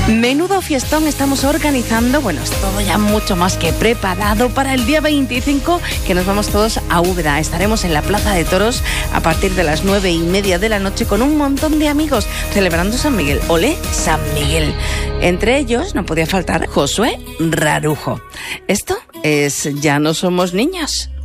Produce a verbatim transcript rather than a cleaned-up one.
Menudo fiestón estamos organizando. Bueno, es todo ya mucho más que preparado para el día veinticinco, que nos vamos todos a Úbeda. Estaremos en la Plaza de Toros a partir de las nueve y media de la noche con un montón de amigos celebrando San Miguel. ¡Olé, San Miguel! Entre ellos no podía faltar Josué Rarujo. Esto es Ya no somos niños.